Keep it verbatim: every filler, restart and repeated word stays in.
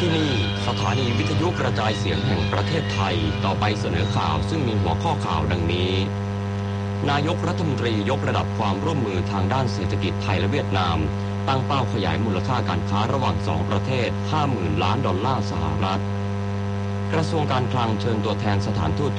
ที่นี่สถานีวิทยุกระจายเสียงแห่งประเทศไทยต่อไปเสนอข่าวซึ่งมีหัวข้อข่าวดังนี้นายกรัฐมนตรียกระดับความร่วมมือทางด้านเศรษฐกิจไทยและเวียดนามตั้งเป้าขยายมูลค่าการค้าระหว่างสองประเทศ ห้าหมื่น ล้านดอลลาร์สหรัฐกระทรวงการคลังเชิญตัวแทนสถานทูต